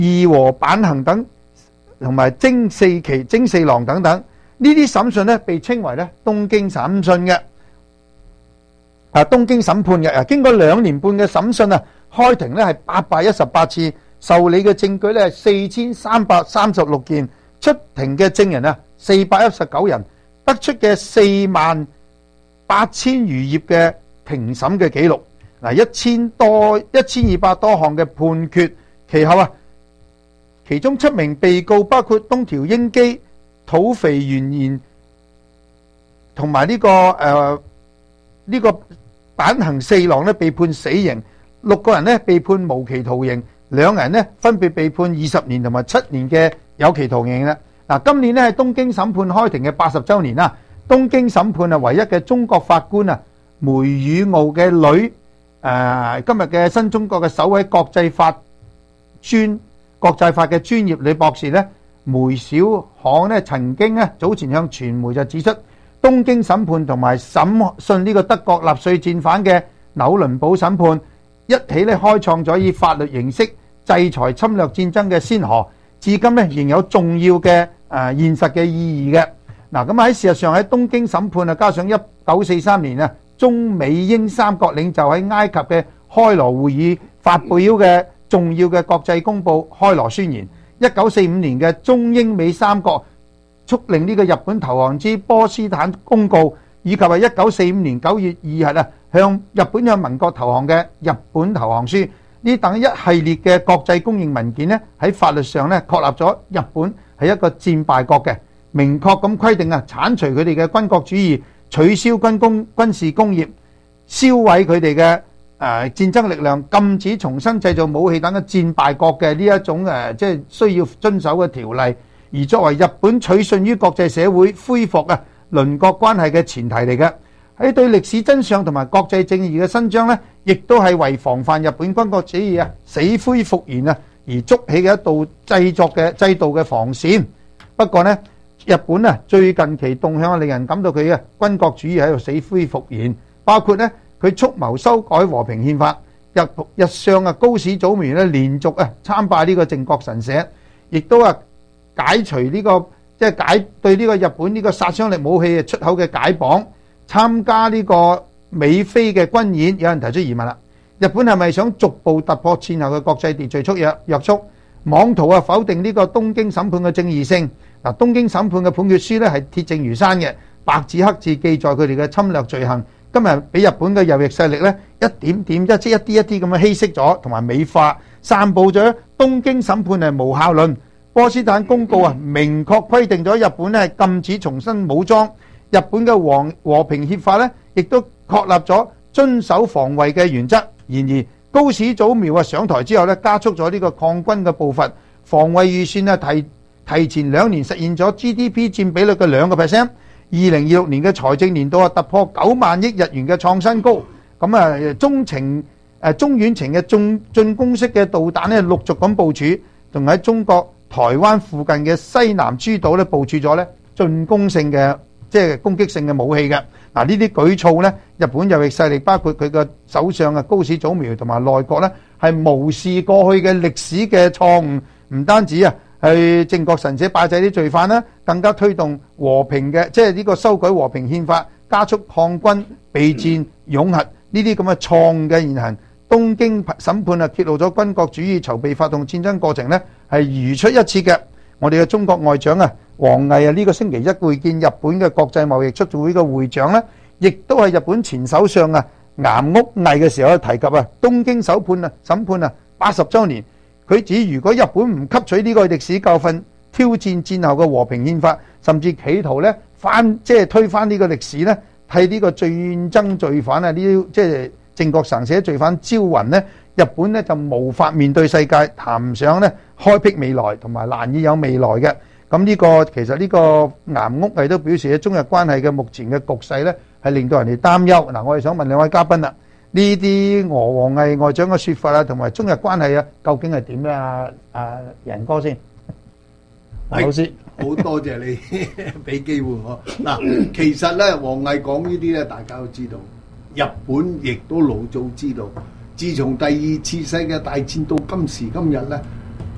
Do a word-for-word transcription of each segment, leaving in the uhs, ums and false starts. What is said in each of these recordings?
義和板行等，同埋征四旗、征四郎等等，呢啲審訊咧被稱為咧東京審訊嘅，啊東京審判嘅。啊，經過兩年半嘅審訊啊，開庭咧係八百一十八次，受理嘅證據咧係四千三百三十六件，出庭嘅證人啊四百一十九人，得出嘅四萬八千餘頁嘅庭審嘅記錄，嗱一千多一千二百多項嘅判決。其後啊，其中七名被告包括東條英機、土肥原賢同埋呢個誒呢、呃這個板行四郎咧被判死刑，六個人咧被判無期徒刑，兩人咧分別被判二十年同埋七年嘅有期徒刑啦。嗱，今年咧係東京審判開庭嘅八十週年啦。東京審判啊，唯一嘅中國法官啊，梅宇傲嘅女誒、呃，今日嘅新中國嘅首位國際法專國際法嘅專業女博士咧，梅小可咧曾經咧早前向傳媒就指出，東京審判同埋審訊呢個德國納粹戰犯嘅紐倫堡審判一起咧開創咗以法律形式制裁侵略戰爭嘅先河，至今咧仍有重要嘅誒、呃、現實嘅意義嘅。嗱，咁喺事實上喺東京審判啊，加上一九四三年啊，中美英三國領袖喺埃及嘅開羅會議發表嘅重要嘅國際公報《開羅宣言》，一九四五年嘅中英美三國促令呢個日本投降之波茨坦公告，以及係一九四五年九月二日啊向日本向民國投降嘅日本投降書，呢等一系列嘅國際公認文件呢，喺法律上呢確立咗日本係一個戰敗國嘅。明確咁規定啊，剷除佢哋嘅軍國主義，取消軍工軍事工業，銷毀佢哋嘅誒戰爭力量，禁止重新製造武器等嘅戰敗國嘅呢一種誒，即係需要遵守嘅條例，而作為日本取信於國際社會、恢復啊鄰國關係嘅前提嚟嘅。喺對歷史真相同埋國際正義嘅伸張呢，亦都係為防範日本軍國主義啊死灰復燃啊而築起嘅一道製作嘅制度嘅防線。不過呢，日本啊，最近期動向令人感到佢嘅軍國主義喺度死灰復燃，包括咧佢蓄謀修改和平憲法，日日上啊高市早苗咧連續啊參拜呢個靖國神社，亦都啊解除呢、這個即係解對呢個日本呢個殺傷力武器出口嘅解綁，參加呢個美菲嘅軍演。有人提出疑問啦，日本係咪想逐步突破戰後嘅國際秩序束約約束？妄圖啊否定呢個東京審判嘅正義性。嗱，東京審判嘅判決書咧係鐵證如山嘅，白紙黑字記載佢哋嘅侵略罪行。今日俾日本嘅右翼勢力咧一點點一即一啲一啲咁樣稀釋咗，同埋美化散佈咗東京審判係無效論。波茨坦公告啊，明確規定咗日本咧係禁止重新武裝。日本嘅和和平協法咧，亦都確立咗遵守防衛嘅原則。然而高市早苗啊上台之後咧，加速咗呢個抗軍嘅步伐，防衛預算啊提提前兩年實現咗 G D P 佔比率嘅兩個 percent。二零二六年嘅財政年度啊突破九萬億日元嘅創新高。咁啊中程誒中遠程嘅進進攻式嘅導彈咧陸續咁部署，仲喺中國台灣附近嘅西南諸島咧部署咗咧進攻性嘅即係攻擊性嘅武器嘅。嗱，呢啲舉措咧，日本右翼勢力包括佢嘅首相啊高市早苗同埋內閣咧係無視過去嘅歷史嘅錯誤，唔單止啊去靖國神社拜祭啲罪犯啦，更加推動和平嘅，即係呢個修改和平憲法，加速抗軍備戰擁核呢啲咁嘅錯誤嘅言行。東京審判啊揭露咗軍國主義籌備發動戰爭過程呢係如出一轍嘅。我哋嘅中國外長啊王毅啊呢個星期一會見日本嘅國際貿易促進會嘅會長呢，亦都係日本前首相啊岩屋毅嘅時候提及啊東京審判啊審判啊八十週年。佢指如果日本唔吸取呢個歷史教訓，挑戰戰後嘅和平憲法，甚至企圖咧翻即係推翻呢個歷史咧，替呢個戰爭罪犯啊呢啲即係靖國神社罪犯招魂咧，日本咧就無法面對世界，談唔上咧開闢未來，同埋難以有未來嘅。咁呢個其實呢個岩屋毅都表示咧，中日關係嘅目前嘅局勢咧係令到人哋擔憂。嗱，我哋想問兩位嘉賓啦。呢啲俄王毅外長嘅説法啊，同埋中日關係啊，究竟係點咧？啊啊，仁哥先，老師， 好多謝你俾機會我。嗱，其實咧，王毅講呢啲咧，大家都知道，日本亦都老早知道。自從第二次世界大戰到今時今日咧，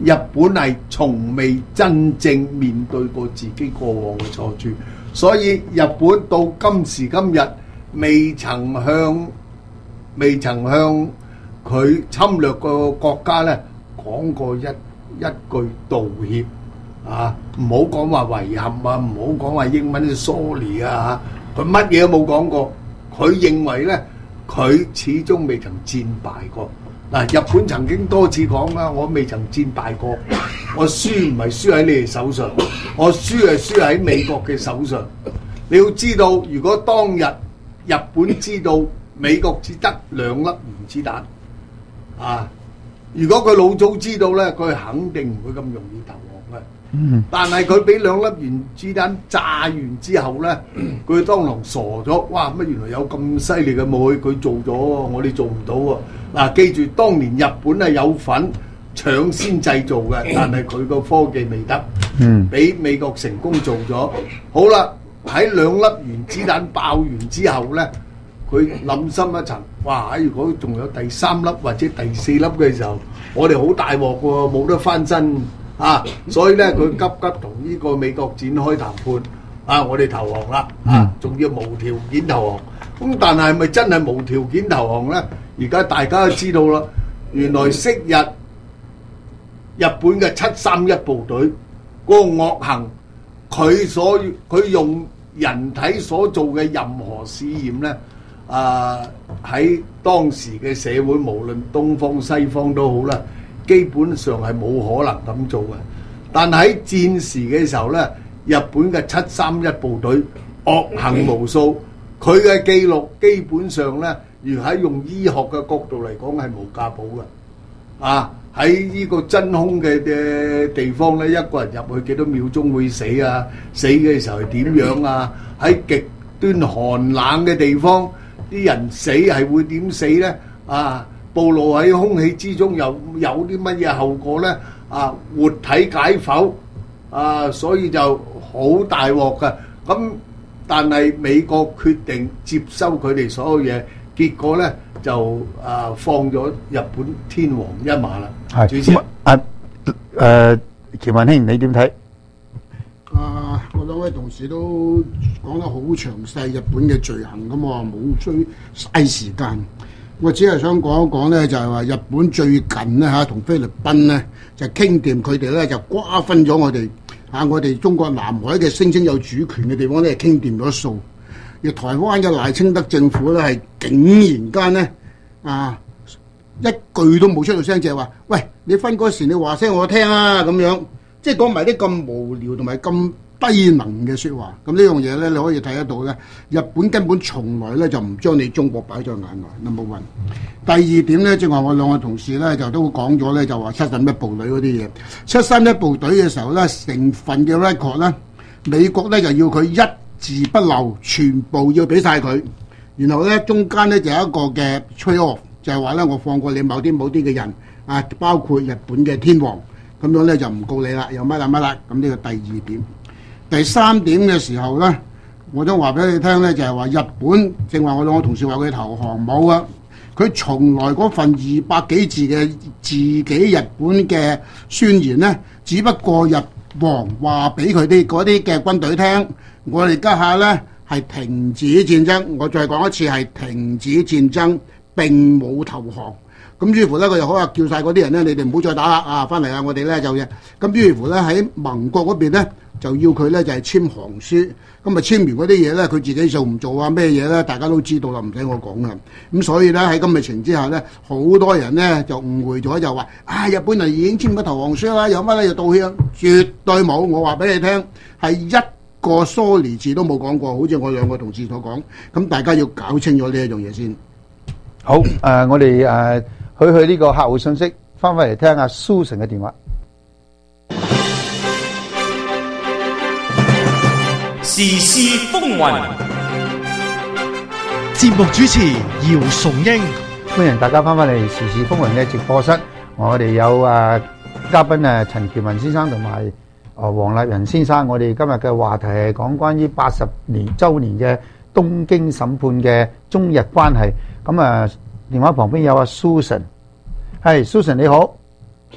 日本係從未真正面對過自己過往嘅錯處，所以日本到今時今日未曾向未曾向佢侵略個國家咧講過一一句道歉啊！唔好講話遺憾啊，唔好講話英文 sorry 啊，佢乜嘢都冇講過。佢認為咧，佢始終未曾戰敗過。嗱，日本曾經多次講啦，我未曾戰敗過，我輸唔係輸喺你哋手上，我輸係輸喺美國嘅手上。你要知道，如果當日日本知道美國只得兩粒原子彈，啊，如果佢老早知道咧，佢肯定唔會咁容易投降嘅。嗯，但係佢俾兩粒原子彈炸完之後咧，佢當堂傻咗。哇！乜原來有咁犀利嘅武器，佢做咗，我哋做唔到喎。嗱，記住，當年日本係有份搶先製造嘅，但係佢個科技未得，嗯，俾美國成功做咗。好啦，喺兩粒原子彈爆完之後咧，佢諗深一層，哇！如果仲有第三粒或者第四粒嘅時候，我哋好大鑊喎，冇得翻身啊！所以咧，佢急急同呢個美國展開談判，啊，我哋投降啦，啊，仲要無條件投降。咁但係係咪真係無條件投降咧？而家大家都知道啦，原來昔日日本嘅七三一部隊嗰個惡行，佢所佢用人體所做嘅任何試驗咧，啊喺當時嘅社會，無論東方西方都好啦，基本上係冇可能咁做嘅。但喺戰時嘅時候咧，日本嘅七三一部隊惡行無數，佢嘅記錄基本上咧，如喺用醫學嘅角度嚟講係無價寶嘅。啊，喺呢個真空嘅嘅地方咧，一個人入去幾多秒鐘會死啊？死嘅時候係點樣啊？喺極端寒冷嘅地方，啲人死係會點死咧？啊，暴露喺空氣之中又有啲乜嘢後果咧？啊，活體解剖啊，所以就好大鑊㗎。咁但係美國決定接收佢哋所有嘢，結果咧就啊放咗日本天皇一馬啦。係主持啊，誒喬文兄，你點睇？ 啊，我兩位同事都講得好詳細日本嘅罪行，咁我冇需嘥時間。我只係想講一講咧，就係話日本最近咧嚇同菲律賓咧就傾掂，佢哋咧就瓜分咗我哋嚇我哋中國南海嘅聲稱有主權嘅地方咧，傾掂咗數。而台灣嘅賴清德政府咧係竟然間咧啊一句都冇出到聲，就係話：喂，你分嗰時你話聲我聽啊咁樣，即係講埋啲咁無聊同埋咁低能嘅説話。咁呢樣嘢咧，你可以睇得到咧，日本根本從來咧就唔將你中國擺在眼內。Number one。第二點咧，正話我兩個同事咧就都講咗咧，就話七三一部隊嗰啲嘢。七三一部隊嘅時候咧，成份嘅 record 咧，美國咧就要佢一字不漏，全部要俾晒佢。然後咧中間咧就有一個嘅 trade off，就係話咧我放過你某啲某啲嘅人啊，包括日本嘅天皇，咁樣咧就唔告你啦，又乜啦乜啦。咁呢個第二點。第三點嘅時候咧，我都話俾你聽咧，就係話日本正話我兩個同事話佢投降冇啊。佢從來嗰份二百幾字嘅自己日本嘅宣言呢，只不過日皇話俾佢啲嗰啲嘅軍隊聽，我哋家下呢係停止戰爭，我再講一次係停止戰爭，並冇投降。咁於是乎呢，佢就好話叫晒嗰啲人呢，你哋唔好再打啦啊，翻嚟啊，我哋呢就嘅。咁於是乎呢，喺盟國嗰邊呢，就要佢呢就係簽降書。咁啊簽完嗰啲嘢咧，佢自己做唔做啊？咩嘢咧？大家都知道啦，唔使我講啦。咁所以咧喺今日情之下咧，好多人咧就誤會咗，就話啊日本人已經簽咗投降書啦，有乜咧就道歉？絕對冇，我話俾你聽，係一個 sorry 字都冇講過，好似我兩個同事所講。咁大家要搞清楚呢一樣嘢先。 好，誒、呃，我哋誒、呃、去去呢個客戶信息，翻返嚟聽下 Susan 嘅電話。 時事風雲， 節目主持姚崇英， 歡迎大家翻返嚟時事風雲嘅直播室。我哋有誒嘉賓誒陳喬文先生同埋誒黃立仁先生。我哋今日嘅話題係講關於八十年週年嘅東京審判嘅中日關係。咁啊，電話旁邊有阿 Susan，係 Susan 你好。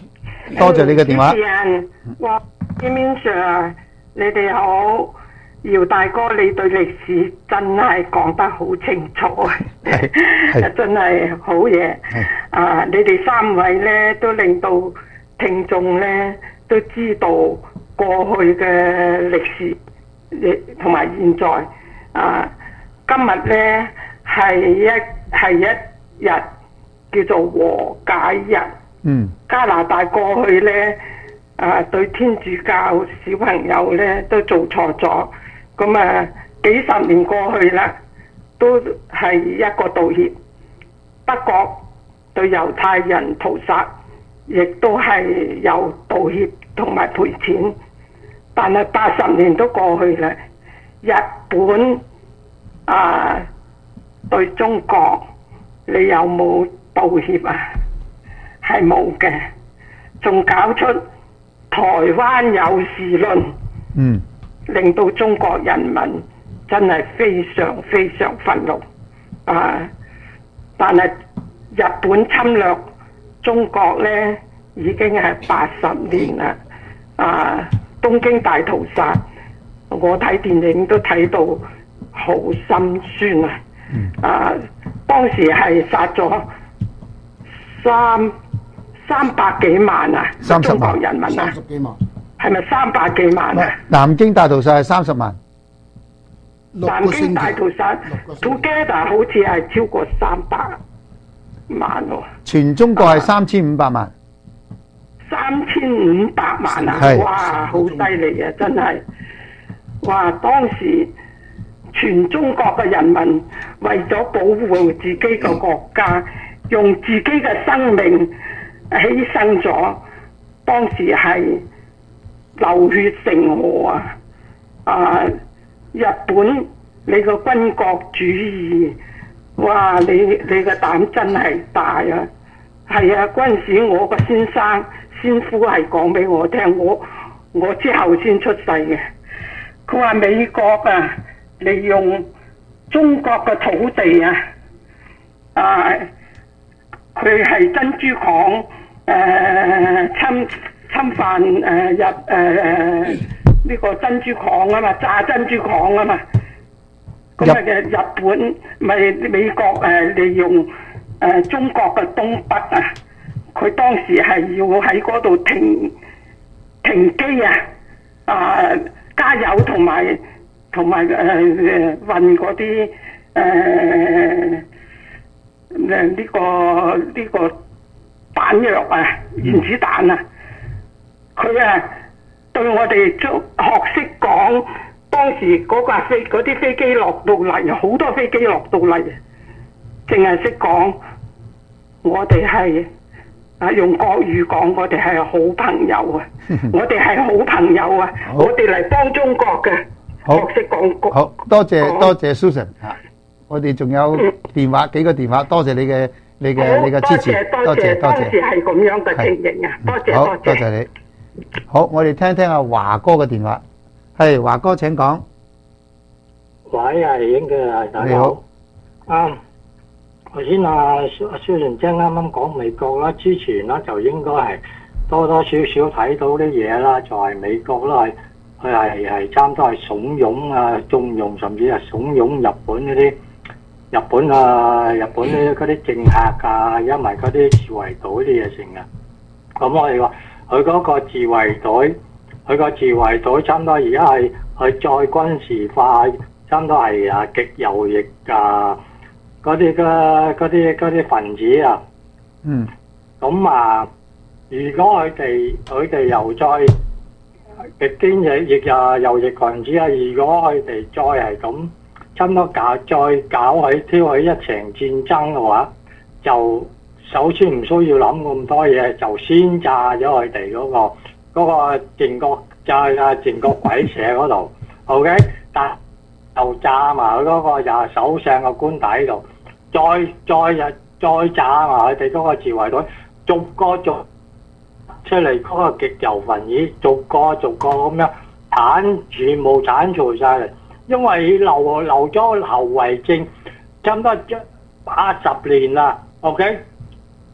多謝你嘅電話主持人，我 Min Sir，你哋好，姚大哥，你對歷史真係講得好清楚， 係係真係好嘢。啊，你哋三位咧都令到聽眾咧都知道過去嘅歷史，亦同埋現在。啊，今日咧係一係一日叫做和解日。 嗯， 加拿大過去咧，啊對天主教小朋友咧都做錯咗，咁啊幾十年過去啦，都係一個道歉。德國對猶太人屠殺，亦都係有道歉同埋賠錢。但係八十年都過去啦，日本啊對中國，你有冇道歉啊？係冇嘅，仲搞出台灣有事論， 嗯， 令到中國人民真係非常非常憤怒啊！但係日本侵略中國呢，已經係八十年啦，啊！東京大屠殺，我睇電影都睇到好心酸啊！啊，當時係殺咗三三百幾萬啊！ 三十萬中國人民啊三，十幾萬， 係咪三百幾萬啊？ 南京大屠殺係三十萬， 六南京個星期大屠殺六個星期 together 好似係超過三百萬喎， 全中國係三千五百萬。 三千五百萬啊！ 係哇，好犀利啊！真係，哇！當時全中國嘅人民為咗保護自己個國家，用自己嘅生命犧牲咗。當時係流血成河啊！啊！日本你個軍國主義，哇！你你個膽真係大啊！係啊，嗰陣時我個先生先夫係講俾我聽，我我之後先出世嘅。佢話美國啊，利用中國嘅土地啊，啊，佢係珍珠港誒、呃、侵侵犯誒、呃、入誒呢、呃、個珍珠港啊嘛，炸珍珠港啊嘛。咁啊嘅日本咪美國誒、呃、利用誒、呃、中國嘅東北啊，佢當時係要喺嗰度停停機啊，啊加油同埋同埋誒誒運嗰啲誒誒呢個呢、呢個彈藥啊，原子彈啊，佢啊對我哋中學識講。當時嗰架飛嗰啲飛機落到嚟，好多飛機落到嚟，淨係識講，我哋係啊用國語講，我哋係好朋友啊，我哋係好朋友啊， 好我哋嚟幫中國嘅， 好學識講國。 好多謝講多謝 Susan 啊！我哋仲有電話幾個電話，多謝你嘅你嘅你嘅支持，多謝多當時謝。 係咁樣嘅情形啊，多謝好多謝。 多謝你。好，我哋聽聽阿華哥嘅電話。係華哥請講。 喂，係影嘅，大家好。啱，頭先阿阿蕭璇姐啱啱講美國啦，之前啦就應該係多多少少睇到啲嘢啦，就係美國啦，係佢係係差唔多係慫恿啊、縱容，甚至係慫恿日本嗰啲日本啊、日本啲嗰啲政客啊，因為嗰啲自衛隊啲嘢成嘅。咁我哋話佢嗰個自衛隊。佢個自衛隊差唔多而家係係再軍事化，差唔多係啊極右翼啊嗰啲嘅嗰啲嗰啲分子啊。 嗯。 咁啊，如果佢哋佢哋又再極端翼翼啊右翼分子啊，如果佢哋再係咁差唔多搞再搞起挑起一場戰爭嘅話，就首先唔需要諗咁多嘢，就先炸咗佢哋嗰個。嗰個靖國就係啊靖國鬼社嗰度 ，OK， 但就炸埋佢嗰個又係首相個官邸度，再再日再炸埋佢哋嗰個自衛隊，逐個逐出嚟嗰個極右分子，逐個逐個咁樣剷全部剷除晒嚟，因為留留咗後遺症，差唔多八十年啦 ，OK，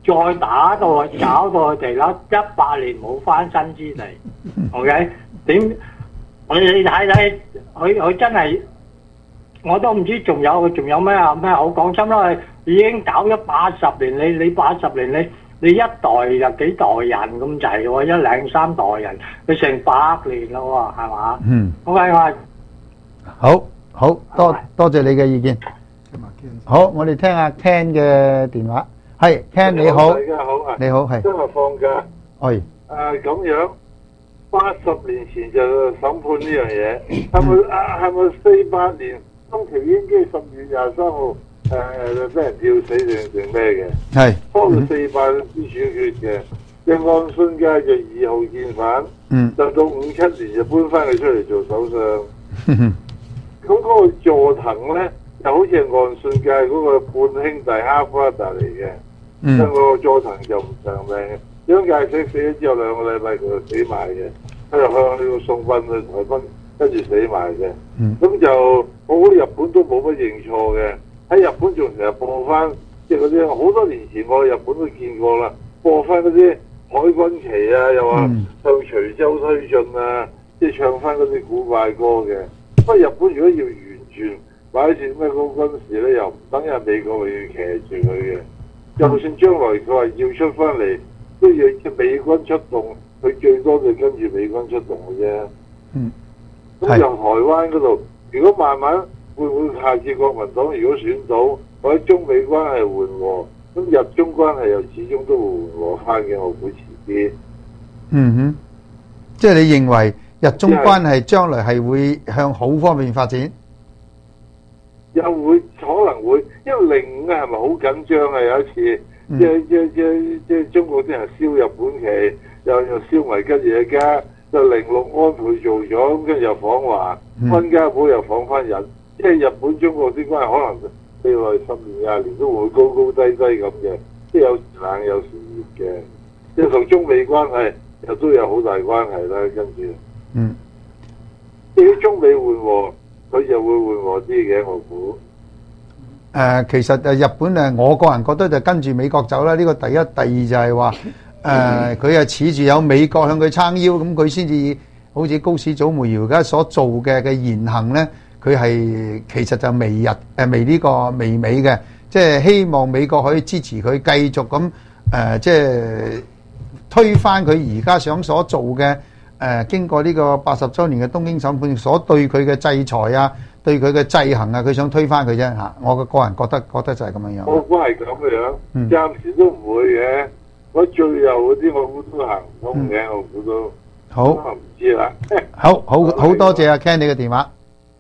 再打到搞到佢哋啦，一百年冇翻身之地。OK， 點？你你睇睇，佢佢真係，我都唔知仲有仲有咩啊咩好講心啦。已經搞咗八十年，你你八十年你你一代就幾代人咁滯喎，一兩三代人，佢成百年咯喎，係嘛？ 嗯。 OK，我好好多多謝你嘅意見。好，我哋聽下 Ken 嘅電話。係 Ken 你好， 大家好啊， 你好係。 今日放假。 係。 誒咁樣，八十年前就審判呢樣嘢，係咪啊？係咪四八年東條英機十月廿三號誒俾人吊死定定咩嘅？ 係。 當到四八先處決嘅，嘅岸信介就二號見犯， 嗯， 就到五七年就搬翻佢出嚟做首相。咁嗰個佐藤咧，就好似係岸信介嗰個半兄弟哈夫德嚟嘅。因為個佐藤就唔長命嘅，張介石死咗之後兩個禮拜佢就死埋嘅，佢就向呢個送殯去台灣，跟住死埋嘅。咁、嗯、就我覺得日本都冇乜認錯嘅，喺日本仲成日播翻，即係嗰啲好多年前我去日本都見過啦，播翻嗰啲海軍旗啊，又話向徐州推進啊，即係唱翻嗰啲古怪歌嘅。不過日本如果要完全擺設咩高軍事咧，又唔等人美國又要騎住佢嘅。就算將來佢話要出翻嚟，都要美軍出動，佢最多就跟住美軍出動嘅啫。 嗯。 咁由台灣嗰度，如果慢慢會唔會下次國民黨如果選到，或者中美關係緩和，咁日中關係又始終都會緩和翻嘅，我估遲啲。 嗯哼，即係你認為日中關係將來係會向好方面發展？ 又會可能會，因為零五係咪好緊張啊？有一次，嗯、即係即係即係即係中國啲人燒日本旗，又又燒埋吉野家，就零六安倍做咗，咁跟住又訪華，溫家寶又訪翻人，即係日本中國啲關係可能未來十年廿年都會高高低低咁嘅，即係有時冷有時熱嘅，即係同中美關係又都有好大關係啦。跟住， 嗯， 至於中美緩和。佢就會緩和啲嘅，我估。 誒，其實誒日本誒，我個人覺得就跟住美國走啦。呢個第一，第二就係話誒，佢係恃住有美國向佢撐腰，咁佢先至好似高市早苗而家所做嘅嘅言行咧，佢係其實就微日誒微呢個微美嘅，即係希望美國可以支持佢繼續咁誒，即係推翻佢而家想所做嘅。誒經過呢個八十週年嘅東京審判所對佢嘅制裁啊，對佢嘅制衡啊，佢想推翻佢啫嚇。我個個人覺得覺得就係咁樣樣。 我估係咁嘅樣，嗯、暫時都唔會嘅。我最右嗰啲我估都行唔通嘅，我估都好唔知啦。 好好好多謝阿 Ken 你嘅電話。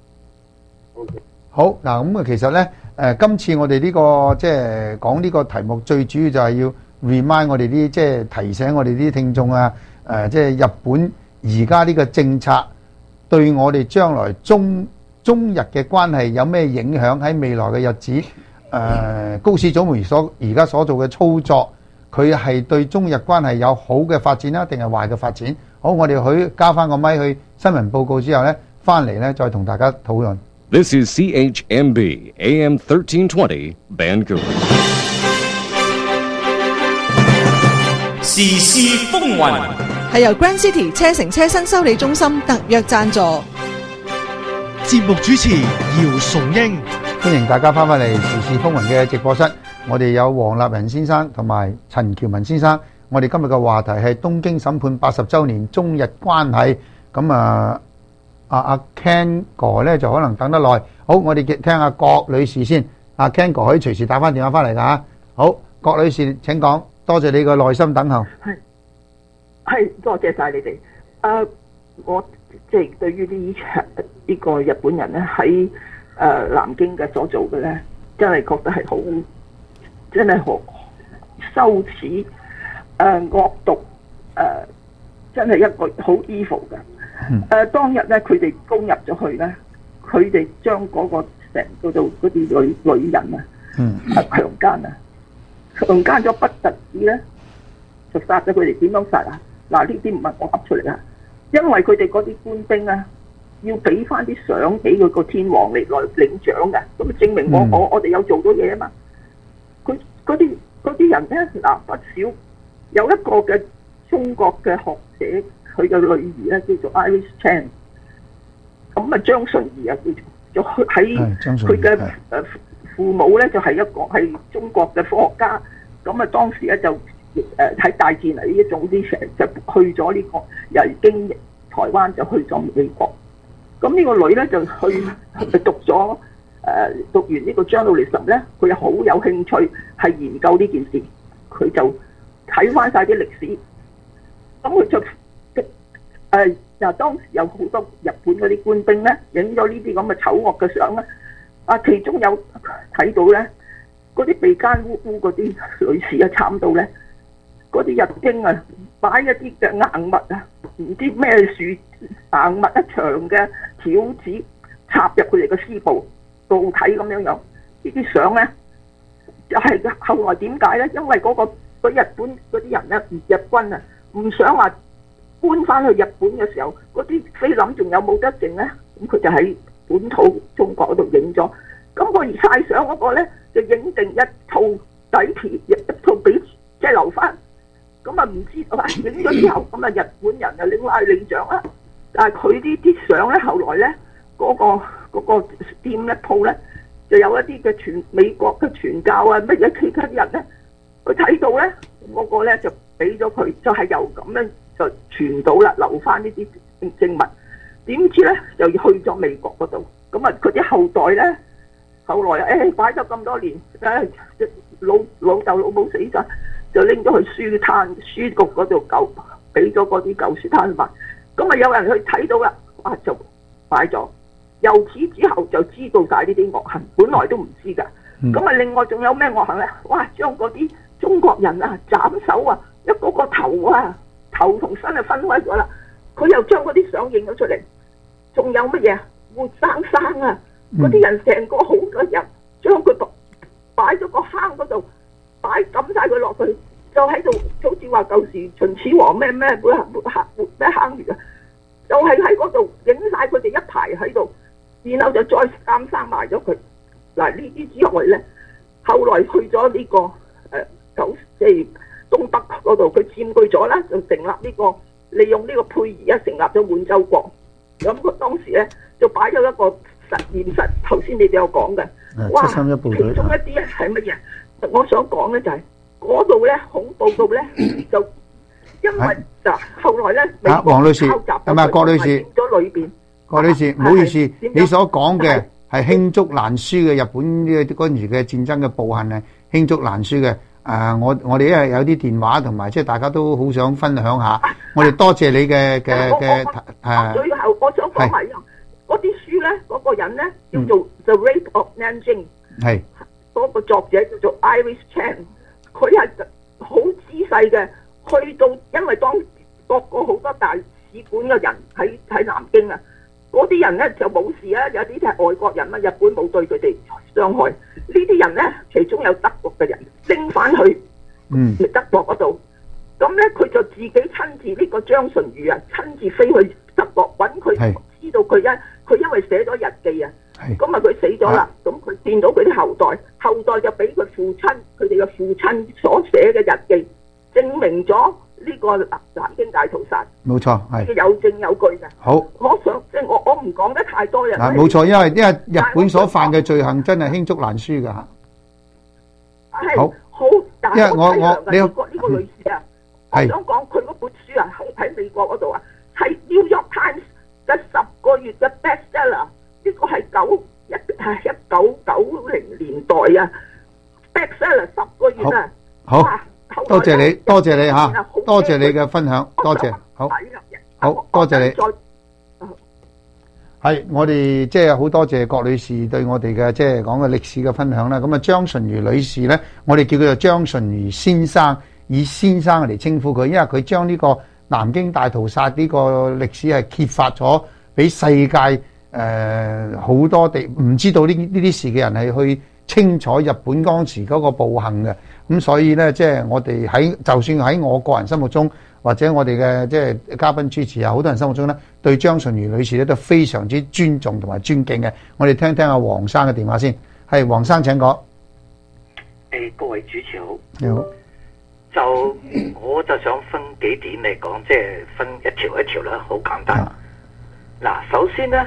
好嗱，咁啊其實咧誒，今次我哋呢個即係講呢個題目，最主要就係要 remind 我哋啲即係提醒我哋啲聽眾啊誒，即係日本。而家呢個政策對我哋將來中中日嘅關係有咩影響？喺未來嘅日子，誒、呃、高市早苗所而家所做嘅操作，佢係對中日關係有好嘅發展啦，定係壞嘅發展？好，我哋去交翻個咪去新聞報告之後呢，翻嚟呢再同大家討論。 This is C H M B A M thirteen twenty Vancouver。 時事風雲。 係由 Grand City 車城車新修理中心特約贊助。 節目主持姚崇英， 歡迎大家翻返嚟時事風雲嘅直播室。我哋有黃立仁先生同埋陳喬文先生。我哋今日嘅話題係東京審判八十週年中日關係。咁啊，阿阿 Ken 哥咧就可能等得耐。好，我哋聽下郭女士先。阿 Ken 哥可以隨時打翻電話翻嚟㗎嚇。好，郭女士請講。多謝你嘅耐心等候。 係。係多謝晒你哋。誒，我即係對於呢場呢個日本人咧喺誒南京嘅所做嘅咧，真係覺得係好，真係好羞恥、誒惡毒、誒真係一個好 evil 嘅。誒當日咧，佢哋攻入咗去咧，佢哋將嗰個成嗰度嗰啲女女人啊，誒強姦啊，強姦咗不特止咧，就殺咗佢哋。點樣殺啊？嗱，呢啲唔係我噏出嚟啊，因為佢哋嗰啲官兵啊，要俾翻啲相俾佢個天皇嚟來領獎嘅，咁證明我、嗯、我我哋有做到嘢啊嘛。佢嗰啲嗰啲人咧嗱不少，有一個嘅中國嘅學者，佢嘅女兒咧叫做 Iris Chan， 咁啊張純儀啊叫做，就喺佢嘅誒父母咧就係、是、一個係中國嘅科學家，咁啊當時咧就誒喺大戰嚟呢一種啲成就去咗呢、這個由經台灣就去咗美國，咁呢個女咧就去讀咗。誒、呃、讀完呢個 journalism 咧，佢又好有興趣係研究呢件事，佢就睇翻晒啲歷史，咁佢就誒嗱、呃、當時有好多日本嗰啲官兵咧，影咗呢啲咁嘅醜惡嘅相咧，啊其中有睇到咧嗰啲被奸污污嗰啲女士啊慘到咧，嗰啲日經啊擺一啲嘅硬物啊，唔知咩樹硬物一長嘅條子插入佢哋嘅絲布。導體咁樣樣，呢啲相咧就係、是、後來點解咧？因為嗰、那個日本嗰啲人咧，日軍啊，唔想話搬翻去日本嘅時候，嗰啲菲林仲有冇得剩咧？咁佢就喺本土中國嗰度影咗。咁個晒相嗰個咧，就影定一套底片，一套俾即係留翻。咁啊唔知道啊，影咗之後，咁啊日本人就拎拉領獎啦。但係佢呢啲相咧，後來咧嗰、那個。嗰個店咧鋪咧，就有一啲嘅傳美國嘅傳教啊，乜嘢其他人咧，佢睇到咧，嗰、嗰個咧就俾咗佢，就係由咁樣就傳到啦，留翻呢啲證物。點知咧又要去咗美國嗰度，咁啊佢啲後代咧，後來誒擺咗咁多年，誒老老豆老母死咗，就拎咗去書攤書局嗰度舊，俾咗嗰啲舊書攤賣。咁啊有人去睇到啦，哇就買咗。由此之後就知道晒呢啲惡行，本來都唔知㗎。咁啊、嗯，另外仲有咩惡行咧？哇！將嗰啲中國人啊斬首啊，一個個頭啊，頭同身啊分開咗啦。佢又將嗰啲相影咗出嚟。仲有乜嘢？活生生啊！嗰啲、嗯、人成個好多人，將佢擺咗個坑嗰度，擺抌晒佢落去，就喺度好似話舊時秦始皇咩咩活活活咩坑穴啊！就係喺嗰度影晒佢哋一排喺度。然後就再監生埋咗佢。嗱呢啲之外咧，後來去咗呢、這個誒九即係東北嗰度，佢佔據咗啦，就成立呢、這個利用呢個佩儀啊，成立咗滿洲國。咁佢當時咧就擺咗一個實驗室，頭先你哋有講嘅。哇！其中一啲咧係乜嘢？我想講咧就係嗰度咧恐怖到咧就因為嗱後來咧啊，黃女士係咪郭女士？ 咗裏邊。 郭女士，唔好意思，你所講嘅係罄竹難書嘅日本呢嗰陣時嘅戰爭嘅暴行係罄竹難書嘅。誒，我我哋因為有啲電話同埋，即係大家都好想分享下。我哋多謝你嘅嘅嘅誒。 最後我想講埋嗰啲書咧，嗰個人咧叫做 The Rape of Nanjing， 係嗰個作者叫做 Iris Chan， 佢係好仔細嘅，去到因為當各個好多大使館嘅人喺喺南京啊。嗰啲人咧就冇事啊，有啲係外國人啊，日本冇對佢哋傷害。呢啲人咧，其中有德國嘅人拎翻去，嗯，德國嗰度。咁咧佢就自己親自呢、這個張純如啊，親自飛去德國揾佢，知道佢因佢因為寫咗日記啊，咁啊佢死咗啦。咁佢見到佢啲後代，後代就俾佢父親佢哋嘅父親所寫嘅日記，證明咗。呢個南京大屠殺， 冇錯，係有證有據嘅。好，我想即係我我唔講得太多人。 嗱，冇錯，因為因為日本所犯嘅罪行真係罄竹難書㗎嚇。好， 好， 因為我我你呢個呢個女士啊，我想講佢嗰本書啊，喺喺美國嗰度啊，係 New York Times 嘅十個月嘅 bestseller， 呢個係九一係一九九零年代啊 bestseller 十個月啊。 好。多謝你，多謝你嚇，多謝你嘅分享，多謝，好，好多謝你。係我哋即係好多謝郭女士對我哋嘅即係講嘅歷史嘅分享啦。咁啊，張純如女士咧，我哋叫佢做張純如先生，以先生嚟稱呼佢，因為佢將呢個南京大屠殺呢個歷史係揭發咗俾世界誒好、呃、多地唔知道呢呢啲事嘅人係去清楚日本當時嗰個暴行嘅。咁所以咧，即係我哋喺就算喺我個人心目中，或者我哋嘅即係嘉賓主持啊，好多人心目中咧，對張純如女士咧都非常之尊重同埋尊敬嘅。我哋聽聽阿黃生嘅電話先，係黃生請講。 誒，各位主持好。 你好。 就我就想分幾點嚟講，即係分一條一條啦，好簡單。嗱，首先呢，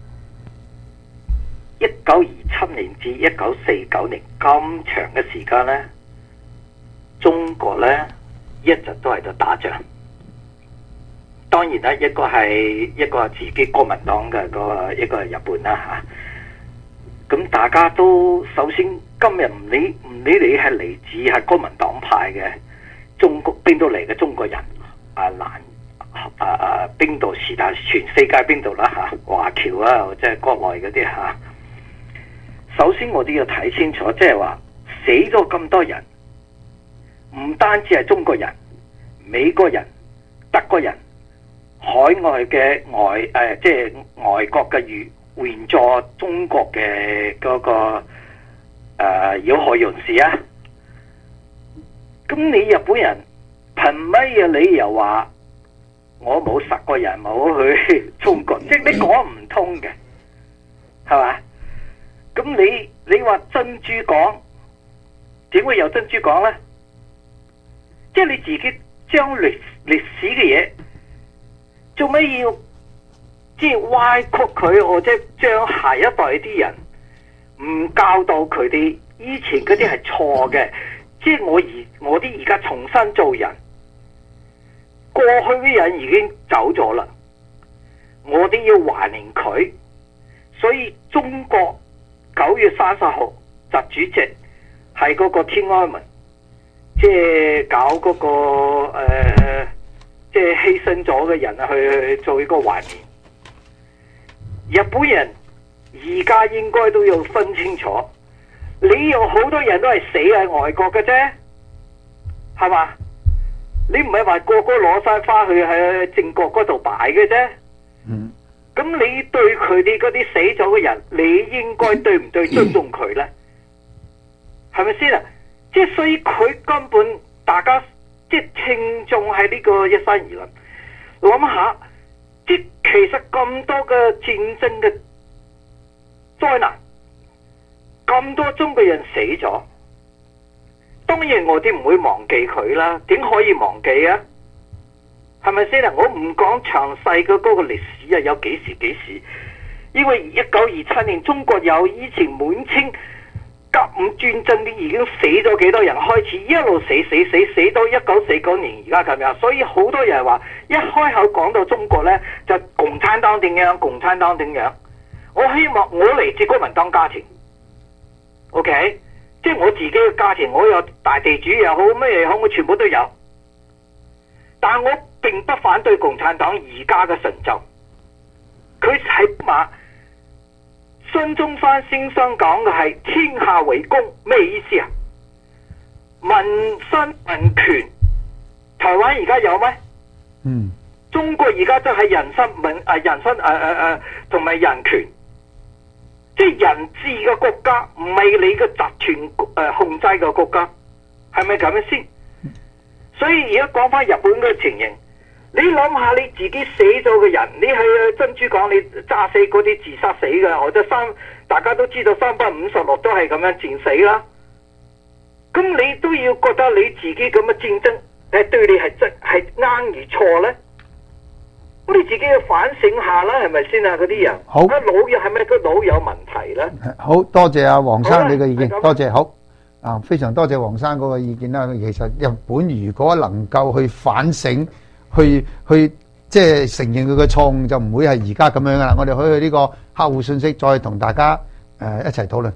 一九二七年至一九四九年咁長嘅時間呢，中國呢一直都喺度打仗。當然啦，一個係一個係自己國民黨嘅，個一個係日本啦嚇。咁大家都首先今日唔理唔理你係嚟自係國民黨派嘅。中國邊度嚟嘅中國人啊難啊啊邊度是但全世界邊度啦嚇華僑啊或者係國內嗰啲嚇。首先我哋要睇清楚，即係話死咗咁多人，唔單止係中國人、美國人、德國人、海外嘅外誒即係外國嘅援援助中國嘅嗰、嗰個誒要害人士啊。咁你日本人憑乜嘢理由話我冇殺過人冇去中國？即係你講唔通嘅，係嘛？咁你你話珍珠港點會有珍珠港咧？即係你自己將歷歷史嘅嘢做咩要即係歪曲佢，或者將下一代啲人唔教導佢哋以前嗰啲係錯嘅？即係我而我啲而家重新做人，過去嘅人已經走咗啦，我哋要懷念佢。所以中國九月三十號習主席係嗰個天安門，即係搞嗰個誒，即係犧牲咗嘅人去去做一個懷念。日本人而家應該都要分清楚。你有好多人都係死喺外國嘅啫，係嘛？你唔係話個個攞晒花去喺正國嗰度擺嘅啫。嗯。咁你對佢哋嗰啲死咗嘅人，你應該對唔對尊重佢咧？係咪先啊？即係所以佢根本大家即係聽眾喺呢個一山而論，諗下，即係其實咁多嘅戰爭嘅災難。咁多中國人死咗，當然我哋唔會忘記佢啦。點可以忘記啊？係咪先啊？我唔講詳細嘅嗰個歷史啊，有幾時幾時？因為一九二七年中國有以前滿清甲午戰爭，你已經死咗幾多人？開始一路死死死死到一九四九年而家咁樣，所以好多人話一開口講到中國呢，就共產黨點樣，共產黨點樣。我希望我嚟自國民黨家庭。OK， 即係我自己嘅家庭，我有大地主又好，咩又好，我全部都有。但係我並不反對共產黨而家嘅成就。佢起碼孫中山先生講嘅係天下為公，咩意思啊？民生民權，台灣而家有咩？嗯。中國而家都係人身民誒人身誒誒誒同埋人權。即係人治嘅國家，唔係你嘅集團誒控制嘅國家，係咪咁樣先？所以而家講翻日本嘅情形，你諗下你自己死咗嘅人，你去珍珠港你炸死嗰啲自殺死嘅，或者三大家都知道三百五十六都係咁樣戰死啦。咁你都要覺得你自己咁嘅戰爭誒對你係真係啱與錯咧？我哋自己要反省下啦，係咪先啊？嗰啲人， 好， 個腦有係咪個腦有問題咧？ 好多謝阿黃生你嘅意見，多謝好啊，非常多謝黃生嗰個意見啦。其實日本如果能夠去反省，去去即係承認佢嘅錯誤，就唔會係而家咁樣噶啦。我哋可以去呢個客戶信息，再同大家誒一齊討論。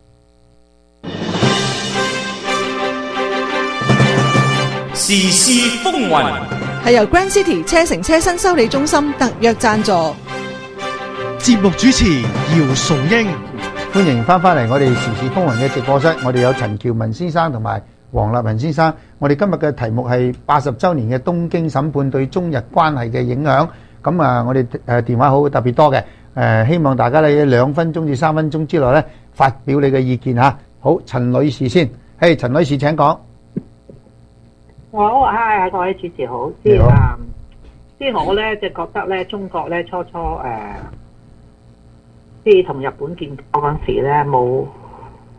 時事風雲係由 Grand City 車城車新修理中心特約贊助。 節目主持姚崇英， 歡迎翻返嚟我哋時事風雲嘅直播室，我哋有陳喬文先生同埋黃立文先生。我哋今日嘅題目係八十週年嘅東京審判對中日關係嘅影響。咁啊，我哋誒電話好特別多嘅，誒希望大家咧兩分鐘至三分鐘之內咧發表你嘅意見嚇。好，陳女士先，嘿，陳女士請講。 好，嗨，各位主持好。即係啊，即係我咧就覺得咧，中國咧初初誒，即係同日本建交嗰陣時咧，冇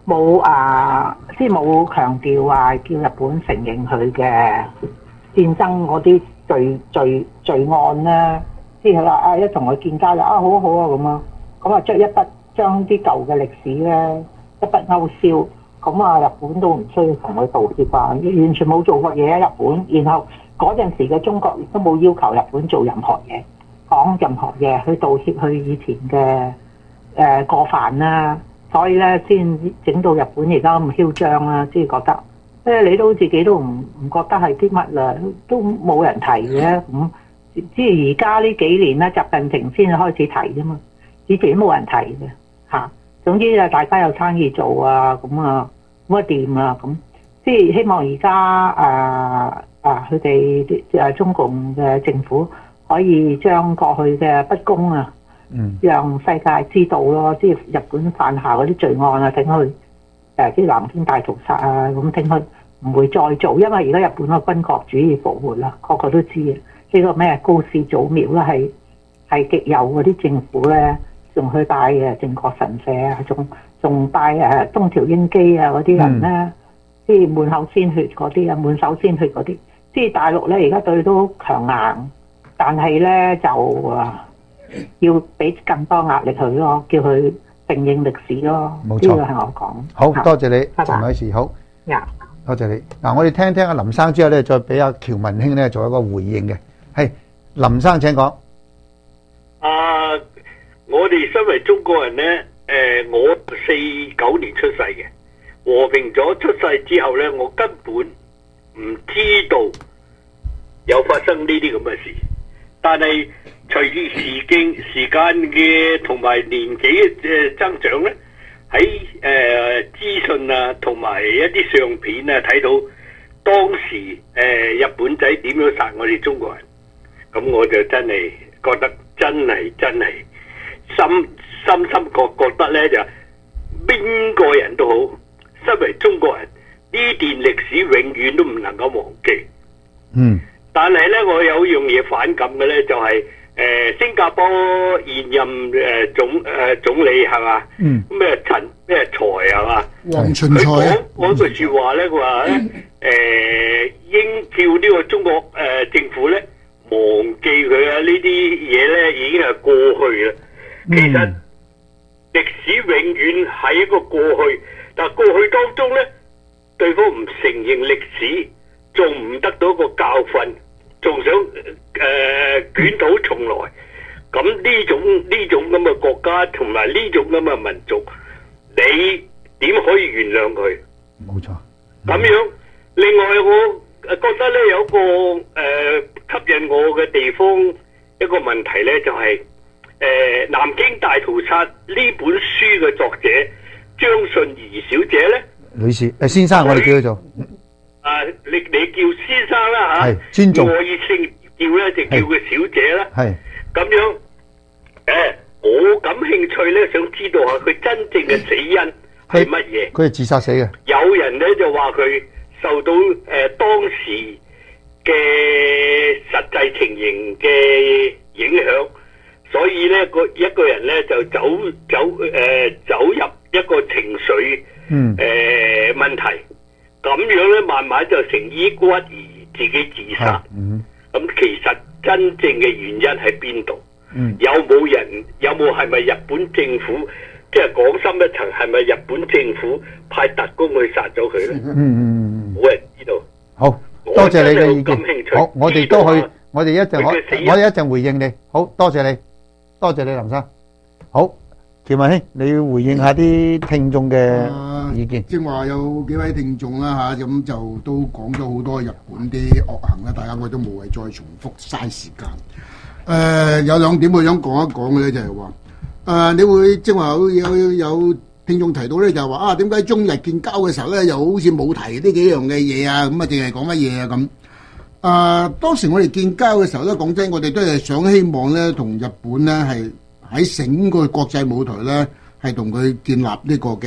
冇啊，即係冇強調話叫日本承認佢嘅戰爭嗰啲罪罪罪案啦。即係佢話啊，一同佢建交啦，啊好啊好啊咁啊，咁啊將一筆將啲舊嘅歷史咧一筆勾銷，咁啊日本都唔需要同佢道歉啩，完全冇做過嘢啊日本。然後嗰陣時嘅中國亦都冇要求日本做任何嘢，講任何嘢去道歉佢以前嘅誒、呃、過犯啦。所以咧先整到日本而家咁囂張啦，即係覺得即係你都自己都唔唔覺得係啲乜啦，都冇人提嘅咁。即係而家呢幾年咧，習近平先開始提啫嘛，以前都冇人提嘅嚇。總之啊，大家有生意做啊，咁啊咁啊掂啊咁。即係希望而家啊啊佢哋誒中共嘅政府可以將過去嘅不公啊，嗯，讓世界知道咯。即係日本犯下嗰啲罪案啊，等佢誒啲南京大屠殺啊，咁等佢唔會再做。因為而家日本嘅軍國主義復活啦，個個都知嘅。呢個咩高市早苗啦，係係極右嗰啲政府咧，仲去拜誒靖國神社啊，仲仲拜誒東條英機啊嗰啲人咧，即係滿口鮮血嗰啲啊，滿手鮮血嗰啲。即係大陸咧，而家對佢都強硬，但係咧就啊要俾更多壓力佢咯，叫佢承認歷史咯。 冇錯， 呢個係我講。 好多謝你， 拜拜陳女士，好。 呀， 多謝你。嗱，我哋聽聽阿林生之後咧，再俾阿喬文兄咧做一個回應嘅。係林生請講。 啊，我哋身為中國人咧，誒，我四九年出世嘅，和平咗出世之後咧，我根本唔知道有發生呢啲咁嘅事。但係隨住時間時間嘅同埋年紀嘅增長咧，喺誒資訊啊同埋一啲相片啊睇到當時誒日本仔點樣殺我哋中國人。咁我就真係覺得真係真係深深深覺覺得咧，就邊個人都好，身為中國人呢段歷史永遠都唔能夠忘記。 嗯。 但係咧，我有樣嘢反感嘅咧，就係、是、誒、呃、新加坡現任誒、呃、總誒、呃、總理係嘛？ 嗯。 咩陳咩財係嘛？ 黃循財啊！ 講嗰句説話咧，佢話咧誒應叫呢個中國誒、呃、政府咧。忘記佢啊！呢啲嘢咧已經係過去啦。其實歷史永遠係一個過去，但係過去當中咧，對方唔承認歷史，仲唔得到一個教訓，仲想誒、呃、捲土重來。咁呢種呢種咁嘅國家同埋呢種咁嘅民族，你點可以原諒佢？ 冇錯。 咁樣，另外我覺得咧有個誒、呃、吸引我嘅地方一個問題咧，就係、是、誒、呃、南京大屠殺呢本書嘅作者張信儀小姐咧， 女士誒先生，我哋叫佢做啊，你你叫先生啦嚇， 係尊重， 我以姓叫咧就叫佢小姐啦， 係咁樣誒、呃，我感興趣咧，想知道下佢真正嘅死因係乜嘢？ 佢係自殺死嘅。 有人咧就話佢受到誒、呃、當時嘅實際情形嘅影響，所以咧個一個人咧就走走誒、呃、走入一個情緒誒、呃、問題，咁樣咧慢慢就成抑鬱而自己自殺。咁、嗯、其實真正嘅原因喺邊度？有冇人有冇係咪日本政府？即係講深一層，係咪日本政府派特工去殺咗佢咧？嗯嗯嗯，冇人知道。 好，多謝你嘅意見。好，我哋都去，我哋一陣我我哋一陣回應你。好多謝你，多謝你林生。好，喬文兄，你要回應下啲聽眾嘅意見。 正話有幾位聽眾啦嚇，咁就都講咗好多日本啲惡行啦，大家我都無謂再重複嘥時間。誒，有兩點我想講一講嘅咧，就係話。誒、呃，你會即係話有有有聽眾提到咧，就係話啊，點解中日建交嘅時候咧，又好似冇提呢幾樣嘅嘢啊？咁啊，淨係講乜嘢啊？咁、呃、誒，當時我哋建交嘅時候咧，講真，我哋都係想希望咧，同日本咧係喺整個國際舞台咧，係同佢建立呢個嘅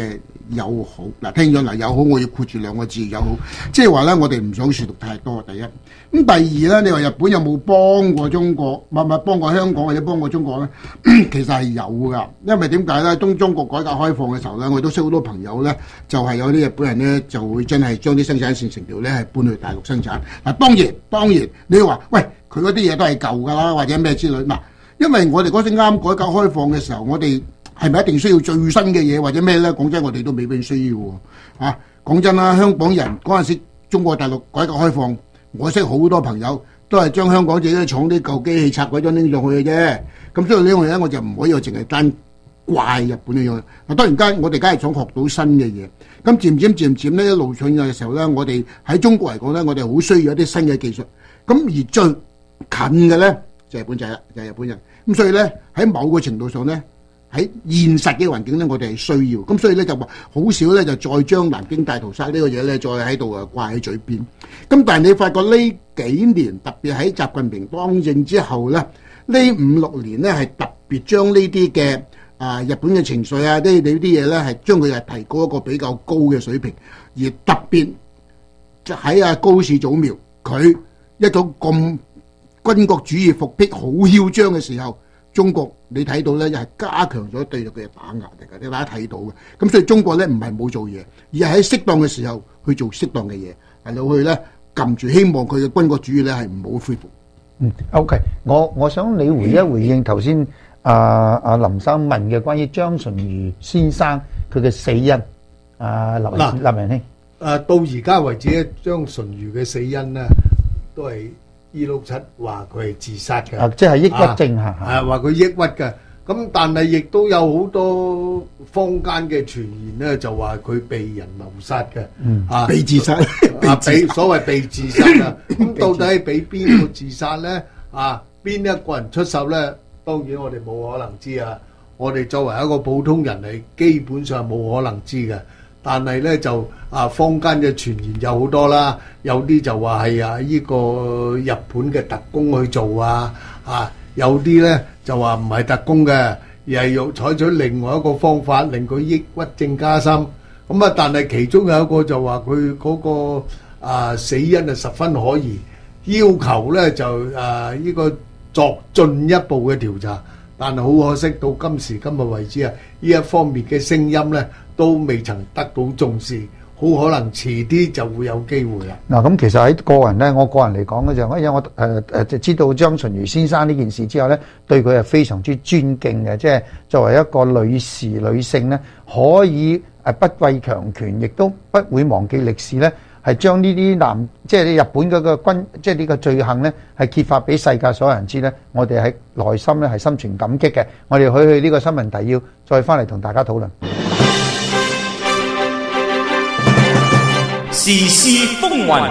友好。嗱，聽咗嗱友好，我要括住兩個字友好，即係話咧，我哋唔想説讀太多。第一，咁第二咧，你話日本有冇幫過中國，唔係唔係幫過香港或者幫過中國咧？其實係有噶，因為點解咧？當中國改革開放嘅時候咧，我都識好多朋友咧，就係、是、有啲日本人咧就會真係將啲生產線成條咧係搬去大陸生產。嗱，當然當然，你話喂佢嗰啲嘢都係舊㗎啦，或者咩之類嗱，因為我哋嗰陣啱改革開放嘅時候，我哋係咪一定需要最新嘅嘢或者咩咧？講真，我哋都未必需要喎。啊，講真啦，香港人嗰陣時中國大陸改革開放，我識好多朋友都係將香港自己啲廠啲舊機器拆鬼咗拎上去嘅啫。咁所以呢樣嘢咧，我就唔可以話淨係單怪日本呢樣。嗱，當然間我哋梗係想學到新嘅嘢。咁漸漸漸漸咧一路進入嘅時候咧，我哋喺中國嚟講咧，我哋好需要一啲新嘅技術。咁而最近嘅咧就係日本仔啦，就係日本人。咁所以咧喺某個程度上咧，喺現實嘅環境咧，我哋係需要。咁所以咧就話好少咧就再將南京大屠殺呢個嘢咧再喺度啊掛喺嘴邊。咁但係你發覺呢幾年特別喺習近平當政之後咧，呢五六年咧係特別將呢啲嘅啊日本嘅情緒啊，呢呢啲嘢咧係將佢係提高一個比較高嘅水平，而特別喺啊高市早苗佢一種咁軍國主義復辟好囂張嘅時候，中國你睇到咧又係加強咗對佢嘅打壓嚟㗎，你大家睇到嘅。咁所以中國咧唔係冇做嘢，而係喺適當嘅時候去做適當嘅嘢，係到去咧撳住，希望佢嘅軍國主義咧係唔好恢復。 嗯 ，OK，我我想你回一回應頭先啊啊林生問嘅關於張純如先生佢嘅死因，啊林林仁兄， 誒到而家為止咧，張純如嘅死因咧都係二六七話佢係自殺嘅， 啊即係抑鬱症嚇， 係話佢抑鬱嘅。咁但係亦都有好多坊間嘅傳言咧，就話佢被人謀殺嘅， 嗯啊被自殺， 啊被所謂被自殺啊。咁到底係俾邊個自殺咧？啊邊一個人出手咧？當然我哋冇可能知啊！我哋作為一個普通人係基本上冇可能知嘅。但係咧就啊坊間嘅傳言有好多啦，有啲就話係啊呢個日本嘅特工去做啊，啊有啲咧就話唔係特工嘅，而係用採取另外一個方法令佢抑鬱症加深。咁啊，但係其中有一個就話佢嗰個啊死因係十分可疑，要求咧就啊呢個作進一步嘅調查。但係好可惜，到今時今日為止啊，呢一方面嘅聲音咧都未曾得到重視，好可能遲啲就會有機會啦。 嗱，咁其實喺個人咧，我個人嚟講咧就，因為我誒誒就知道張純如先生呢件事之後咧，對佢係非常之尊敬嘅，即係作為一個女士女性咧，可以誒不畏強權，亦都不會忘記歷史咧。係將呢啲男，即係日本嗰個軍，即係呢個罪行咧，係揭發俾世界所有人知咧。我哋喺內心咧係心存感激嘅。我哋去去呢個新聞提要，再翻嚟同大家討論。 時事風雲，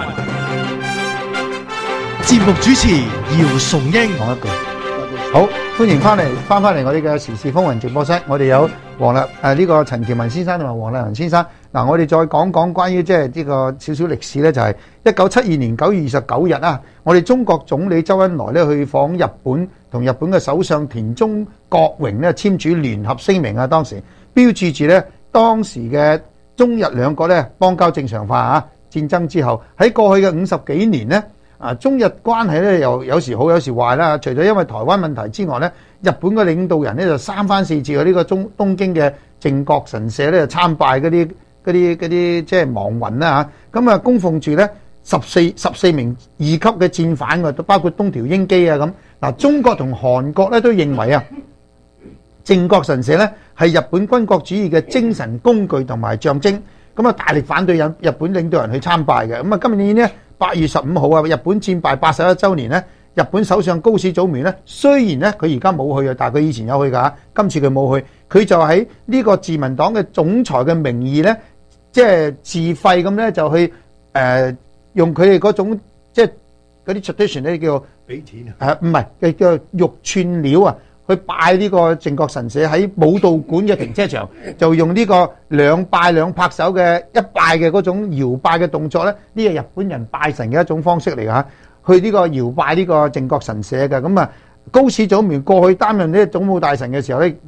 節目主持姚崇英講一句。好，歡迎翻嚟，翻翻嚟我哋嘅時事風雲直播室。我哋有黃立誒呢個陳喬文先生同埋黃麗雲先生。嗱，我哋再講講關於即係呢個少少歷史咧，就係一九七二年九月二十九日啊，我哋中國總理周恩來咧去訪日本，同日本嘅首相田中角榮咧簽署聯合聲明啊，當時標誌住咧當時嘅中日兩國咧邦交正常化啊。戰爭之後喺過去嘅五十幾年咧。啊，中日關係咧又有時好有時壞啦。除咗因為台灣問題之外咧，日本嘅領導人咧就三番四次去呢個中東京嘅靖國神社咧參拜嗰啲嗰啲嗰啲即係亡魂啦嚇。咁啊供奉住咧十四十四名二級嘅戰犯㗎，都包括東條英機啊咁。嗱，中國同韓國咧都認為啊，靖國神社咧係日本軍國主義嘅精神工具同埋象徵。咁啊大力反對日日本領導人去參拜嘅。咁啊今年呢，八月十五號啊，日本戰敗八十一週年咧，日本首相高市早苗咧，雖然咧佢而家冇去啊，但係佢以前有去㗎，今次佢冇去，佢就喺呢個自民黨嘅總裁嘅名義咧，即係自費咁咧就去誒、呃、用佢哋嗰種即係嗰啲 tradition 咧叫俾錢啊， 誒唔係嘅叫玉串料啊。去拜呢個靖國神社喺武道館嘅停車場，就用呢個兩拜兩拍手嘅一拜嘅嗰種搖拜嘅動作咧，呢個日本人拜神嘅一種方式嚟㗎。去呢個搖拜呢個靖國神社嘅。咁啊，高市早苗過去擔任呢個總務大臣嘅時候咧，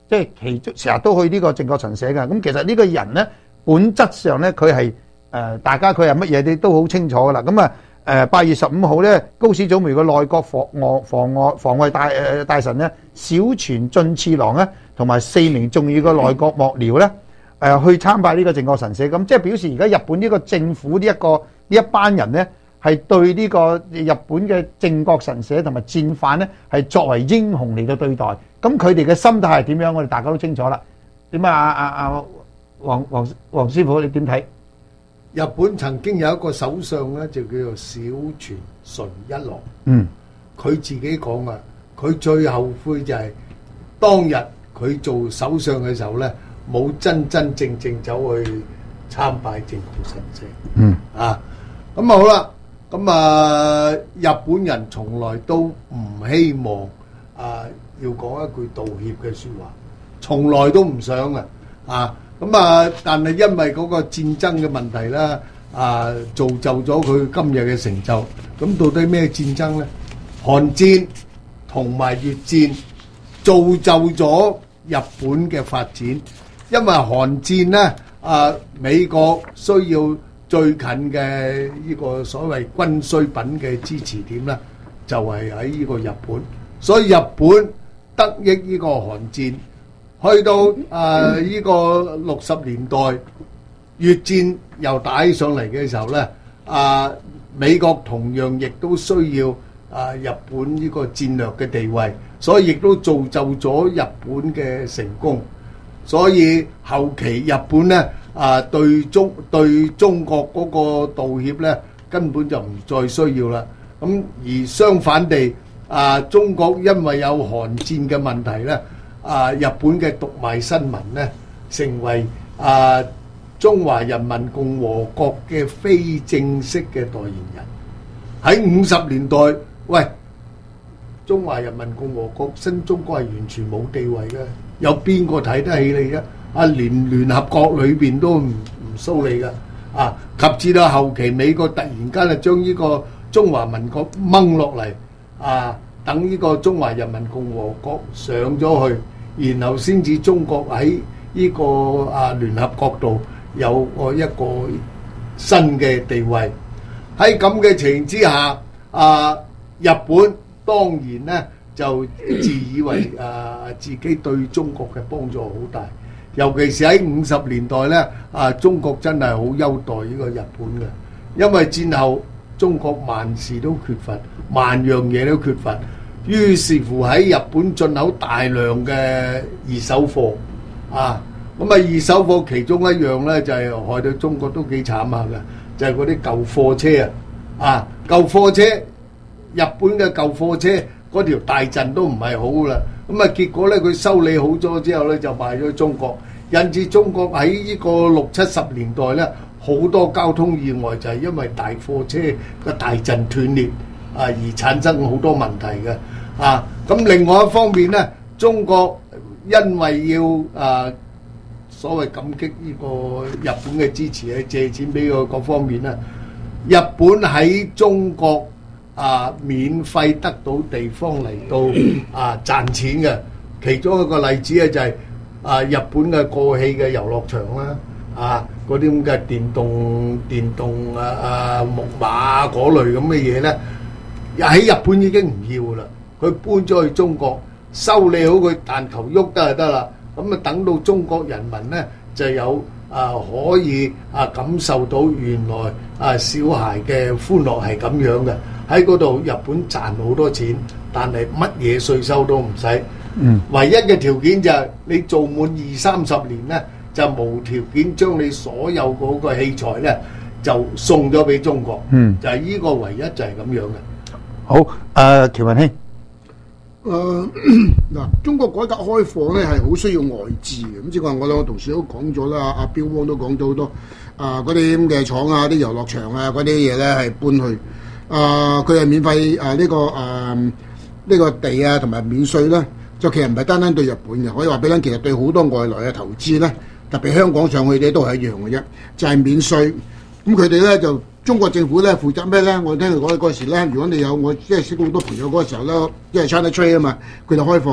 即係其中成日都去呢個靖國神社嘅。咁其實呢個人咧，本質上咧佢係誒大家佢係乜嘢你都好清楚噶啦。咁啊誒八月十五號咧，高市早苗嘅內閣防外防外防衛大誒大臣咧，小泉進次郎咧，同埋四名重要嘅內閣幕僚咧。誒去參拜呢個靖國神社，咁即係表示而家日本呢個政府呢一個呢一班人咧，係對呢個日本嘅靖國神社同埋戰犯咧，係作為英雄嚟到對待。咁佢哋嘅心態係點樣？我哋大家都清楚啦。點啊？阿阿阿黃黃黃師傅，你點睇？ 日本曾經有一個首相咧，就叫做小泉純一郎。 嗯， 佢自己講啊，佢最後悔就係當日佢做首相嘅時候咧。冇真真正正走去參拜靖國神社。 嗯啊，咁好啦，咁啊日本人從來都唔希望啊要講一句道歉嘅説話，從來都唔想嘅。啊，咁啊，但係因為嗰個戰爭嘅問題啦，啊造就咗佢今日嘅成就。咁到底咩戰爭咧？韓戰同埋越戰造就咗日本嘅發展。因為韓戰咧，啊美國需要最近嘅呢個所謂軍需品嘅支持點咧，就係喺呢個日本，所以日本得益呢個韓戰，去到啊呢個六十年代越戰又打起上嚟嘅時候咧，啊美國同樣亦都需要啊日本呢個戰略嘅地位，所以亦都造就咗日本嘅成功。所以後期日本咧啊對中對中國嗰個道歉咧根本就唔再需要啦。咁而相反地啊，中國因為有韓戰嘅問題咧，啊日本嘅讀賣新聞咧成為啊中華人民共和國嘅非正式嘅代言人。喺五十年代，喂，中華人民共和國新中國係完全冇地位嘅。有邊個睇得起你啫？啊，連聯合國裏邊都唔唔蘇你噶啊！及至到後期，美國突然間啊將呢個中華民國掹落嚟啊，等呢個中華人民共和國上咗去，然後先至中國喺呢個啊聯合國度有個一個新嘅地位。喺咁嘅情形之下，啊日本當然咧。就自以為誒、啊、自己對中國嘅幫助好大，尤其是喺五十年代咧，啊中國真係好優待呢個日本嘅，因為戰後中國萬事都缺乏，萬樣嘢都缺乏，於是乎喺日本進口大量嘅二手貨，啊咁啊二手貨其中一樣咧就係、是、害到中國都幾慘下嘅，就係嗰啲舊貨車啊，啊舊貨車，日本嘅舊貨車。嗰條大陣都唔係好啦，咁啊結果咧佢修理好咗之後咧就賣咗中國，引致中國喺呢個六七十年代咧好多交通意外就係因為大貨車嘅大陣斷裂啊而產生好多問題嘅啊。咁另外一方面咧，中國因為要啊所謂感激呢個日本嘅支持啊，借錢俾佢各方面咧，日本喺中國。啊！免費得到地方嚟到啊賺錢嘅，其中一個例子咧就係、是、啊日本嘅過氣嘅遊樂場啦，啊嗰啲咁嘅電動電動啊啊木馬嗰類咁嘅嘢咧，喺日本已經唔要啦，佢搬咗去中國修理好佢，但求喐得就得啦。咁啊等到中國人民咧就有啊可以啊感受到原來啊小孩嘅歡樂係咁樣嘅。喺嗰度，日本賺好多錢，但係乜嘢稅收都唔使。嗯，唯一嘅條件就係你做滿二三十年咧，就無條件將你所有嗰個器材咧就送咗俾中國。嗯，就係呢個唯一就係咁樣嘅。 好，誒喬文兄， 誒嗱，中國改革開放咧係好需要外資嘅。咁即係話我兩個同事都講咗啦，阿標汪都講咗好多啊嗰啲咁嘅廠啊、啲遊樂場啊嗰啲嘢咧係搬去。啊！佢係、呃、免費啊！呢、這個啊呢、這個地啊，同埋免稅啦，就其實唔係單單對日本嘅，可以話俾你，其實對好多外來嘅投資咧，特別香港上去嘅都係一樣嘅啫，就係、是、免稅。咁佢哋咧就中國政府咧負責咩咧？我聽佢講嗰時咧，如果你有我即係識好多朋友嗰個時候咧，因為 China Trade 啊嘛，佢就開放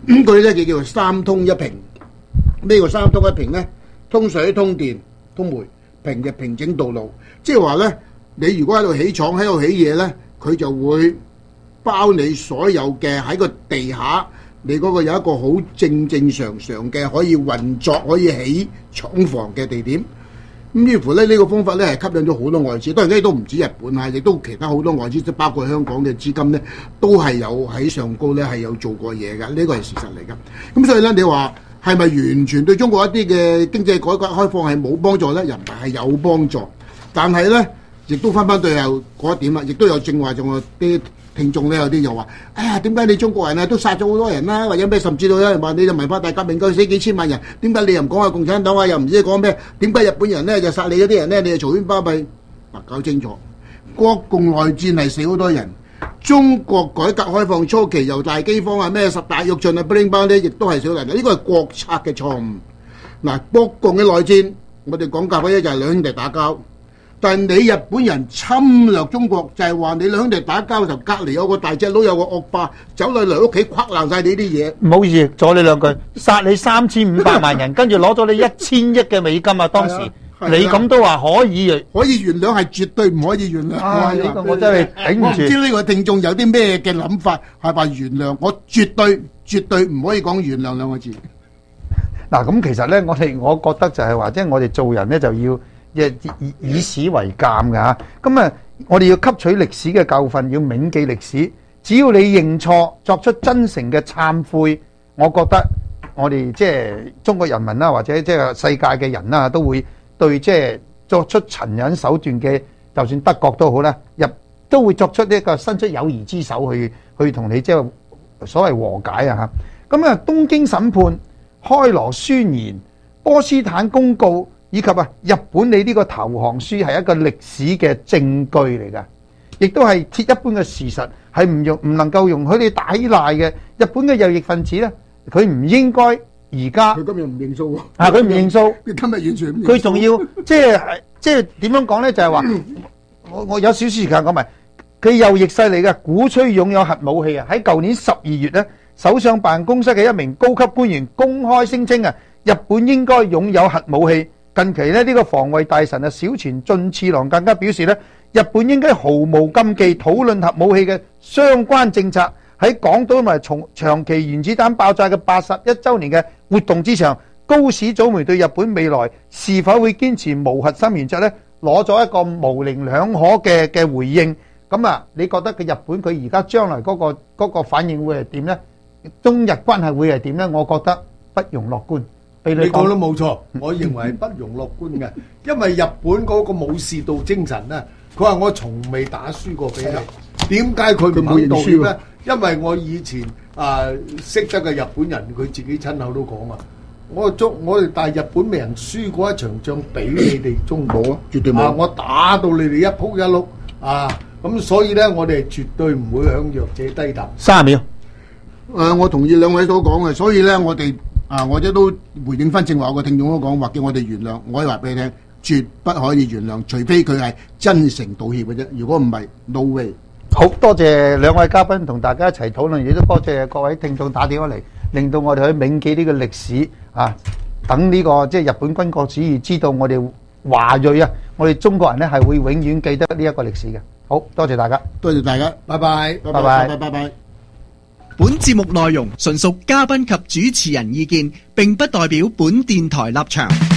咁佢咧就叫做三通一平。咩叫三通一平咧？通水、通電、通煤，平嘅平整道路。即係話咧，你如果喺度起廠喺度起嘢咧，佢就會包你所有嘅喺個地下，你嗰個有一個好正正常常嘅可以運作、可以起廠房嘅地點。咁於乎咧，呢個方法咧係吸引咗好多外資，當然呢都唔止日本啊，亦都其他好多外資，即包括香港嘅資金咧，都係有喺上高咧係有做過嘢㗎，呢個係事實嚟㗎。咁所以咧，你話係咪完全對中國一啲嘅經濟改革開放係冇幫助咧？又唔係，係有幫助，但係咧亦都翻翻對後嗰一點啦，亦都有正話仲有啲聽眾咧，有啲又話：哎呀，點解你中國人啊都殺咗好多人啦？或者咩？甚至到有人話你就文化大革命夠死幾千萬人，點解你又唔講下共產黨啊？又唔知講咩？點解日本人咧就殺你嗰啲人咧？你就嘈喧巴閉？嗱，搞清楚，國共內戰係死好多人。中國改革開放初期由大饑荒啊、咩十大躍進啊、不靈巴咧，亦都係少人。呢個係國策嘅錯誤。嗱，國共嘅內戰，我哋講價嗰一就係兩兄弟打交。但係你日本人侵略中國，就係話你兩兄弟打交就隔離有個大隻佬有個惡霸走嚟嚟屋企框爛晒你啲嘢。唔好意思，阻你兩句，殺你三千五百萬人，跟住攞咗你一千億嘅美金啊！當時你咁都話可以可以原諒，係絕對唔可以原諒。啊！呢個我真係頂唔住。我唔知呢個聽眾有啲咩嘅諗法，係話原諒，我絕對絕對唔可以講原諒兩個字。嗱，咁其實咧，我哋我覺得就係話，即係我哋做人咧就要。以以以史為鑑㗎嚇，咁啊，我哋要吸取歷史嘅教訓，要銘記歷史。只要你認錯，作出真誠嘅懺悔，我覺得我哋即係中國人民啦，或者即係世界嘅人啦，都會對即係作出殘忍手段嘅，就算德國都好啦，入都會作出呢個伸出友誼之手去去同你即係所謂和解啊嚇。咁啊，東京審判、開羅宣言、波斯坦公告。以及啊，日本你呢個投降書係一個歷史嘅證據嚟㗎，亦都係鐵一般嘅事實，係唔容唔能夠容許你打依賴嘅。日本嘅右翼分子咧，佢唔應該而家佢今日唔認數喎，啊佢唔認數，佢今日完全唔認數，佢仲要即係即係點樣講咧？就係話我我有少少時間講埋，佢右翼勢力嘅鼓吹擁有核武器啊！喺舊年十二月咧，首相辦公室嘅一名高級官員公開聲稱啊，日本應該擁有核武器。近期咧，呢個防衛大臣啊小泉進次郎更加表示咧，日本應該毫無禁忌討論核武器嘅相關政策。喺港島同埋從長期原子彈爆炸嘅八十一週年嘅活動之上，高市早苗對日本未來是否會堅持無核心原則咧，攞咗一個模棱兩可嘅嘅回應。咁啊，你覺得佢日本佢而家將來嗰個嗰個反應會係點咧？中日關係會係點咧？我覺得不容樂觀。你講得冇錯，我認為係不容樂觀嘅，因為日本嗰個武士道精神咧，佢話我從未打輸過俾你，點解佢唔肯道歉咧？因為我以前啊識得嘅日本人，佢自己親口都講啊，我中我哋但係日本未人輸過一場仗俾你哋中國啊，絕對冇啊！我打到你哋一仆一碌啊，咁所以咧，我哋絕對唔會向弱者低頭。三十秒，誒，我同意兩位所講嘅，所以咧，我哋。啊！我哋都回應翻正話我個聽眾都講話，叫我哋原諒，我可以話俾你聽，絕不可以原諒，除非佢係真誠道歉嘅啫。如果唔係 ，no way。好多謝兩位嘉賓同大家一齊討論，亦都多謝各位聽眾打電話嚟，令到我哋去銘記呢個歷史啊！等呢、這個即係、就是、日本軍國主義知道我哋華裔啊，我哋中國人咧係會永遠記得呢一個歷史嘅。好多謝大家，多謝大家，拜拜，拜拜，拜拜，拜拜。 本節目內容純屬嘉賓及主持人意見，並不代表本電台立場。